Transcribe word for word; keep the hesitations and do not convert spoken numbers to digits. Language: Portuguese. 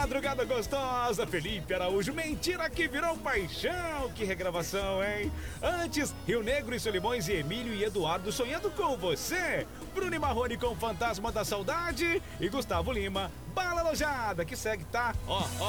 madrugada gostosa, Felipe Araújo, mentira que virou paixão, que regravação, hein? Antes, Rio Negro e Solimões e Emílio e Eduardo sonhando com você, Bruno e Marrone com Fantasma da Saudade e Gustavo Lima, Bala Alojada, que segue, tá? Ó, ó,